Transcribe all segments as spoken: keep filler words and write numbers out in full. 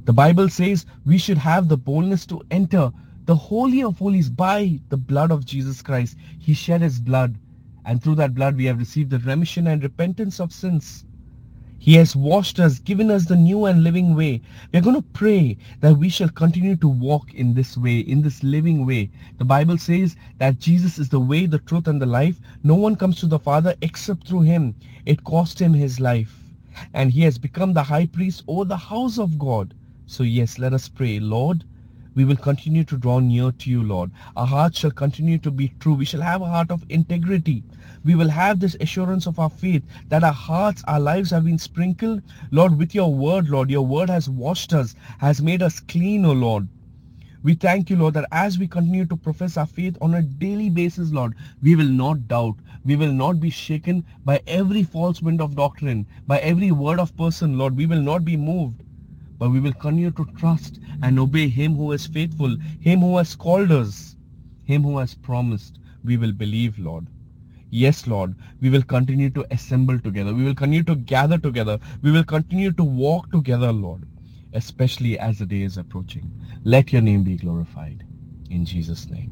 The Bible says we should have the boldness to enter the Holy of Holies by the blood of Jesus Christ. He shed his blood, and through that blood we have received the remission and repentance of sins. He has washed us, given us the new and living way. We are going to pray that we shall continue to walk in this way, in this living way. The Bible says that Jesus is the way, the truth, and the life. No one comes to the Father except through him. It cost him his life. And he has become the high priest over the house of God. So yes, let us pray. Lord, we will continue to draw near to you, Lord. Our hearts shall continue to be true. We shall have a heart of integrity. We will have this assurance of our faith that our hearts, our lives have been sprinkled, Lord, with your word, Lord. Your word has washed us, has made us clean, O Lord. We thank you, Lord, that as we continue to profess our faith on a daily basis, Lord, we will not doubt. We will not be shaken by every false wind of doctrine, by every word of person, Lord. We will not be moved, but we will continue to trust and obey him who is faithful, him who has called us, him who has promised. We will believe, Lord. Yes, Lord, we will continue to assemble together. We will continue to gather together. We will continue to walk together, Lord, especially as the day is approaching. Let your name be glorified. In Jesus' name,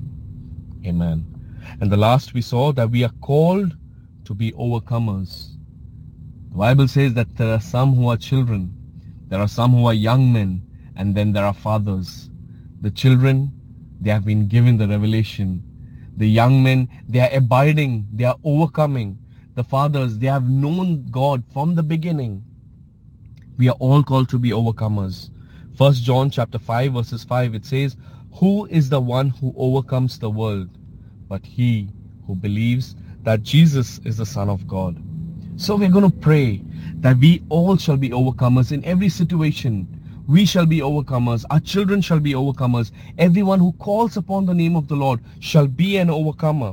amen. And the last we saw that we are called to be overcomers. The Bible says that there are some who are children, there are some who are young men, and then there are fathers. The children, they have been given the revelation. The young men, they are abiding, they are overcoming. The fathers, they have known God from the beginning. We are all called to be overcomers. First John chapter five verses five, it says, "Who is the one who overcomes the world? But he who believes that Jesus is the Son of God." So we're going to pray that we all shall be overcomers in every situation. We shall be overcomers. Our children shall be overcomers. Everyone who calls upon the name of the Lord shall be an overcomer.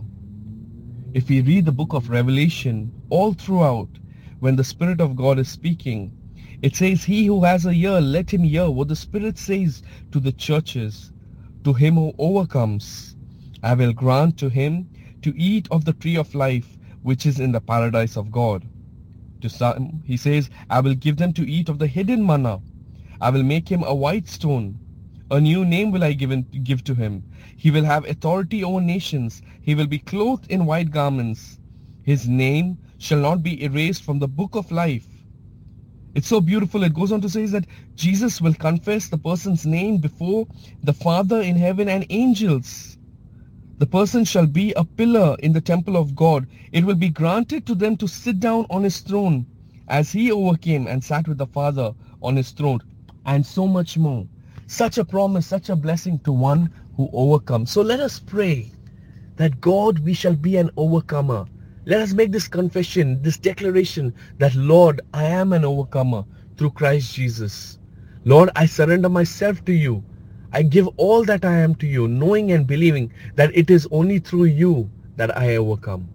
If we read the book of Revelation, all throughout, when the Spirit of God is speaking, it says, "He who has a ear, let him hear what the Spirit says to the churches. To him who overcomes, I will grant to him to eat of the tree of life, which is in the paradise of God." To some, he says, "I will give them to eat of the hidden manna. I will make him a white stone. A new name will I give, in, give to him. He will have authority over nations. He will be clothed in white garments. His name shall not be erased from the book of life." It's so beautiful. It goes on to say that Jesus will confess the person's name before the Father in heaven and angels. The person shall be a pillar in the temple of God. It will be granted to them to sit down on his throne, as he overcame and sat with the Father on his throne, and so much more. Such a promise, such a blessing to one who overcomes. So let us pray that God, we shall be an overcomer. Let us make this confession, this declaration that, Lord, I am an overcomer through Christ Jesus. Lord, I surrender myself to you. I give all that I am to you, knowing and believing that it is only through you that I overcome.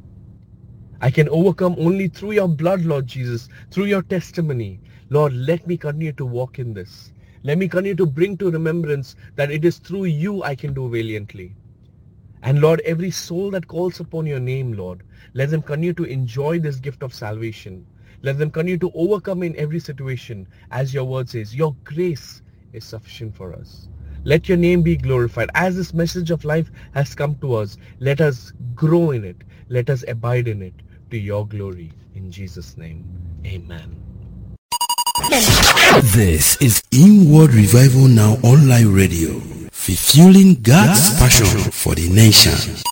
I can overcome only through your blood, Lord Jesus, through your testimony. Lord, let me continue to walk in this. Let me continue to bring to remembrance that it is through you I can do valiantly. And Lord, every soul that calls upon your name, Lord, let them continue to enjoy this gift of salvation. Let them continue to overcome in every situation. As your word says, your grace is sufficient for us. Let your name be glorified. As this message of life has come to us, let us grow in it. Let us abide in it to your glory. In Jesus' name, amen. This is Inward Revival Now Online Radio, fulfilling God's passion for the nation.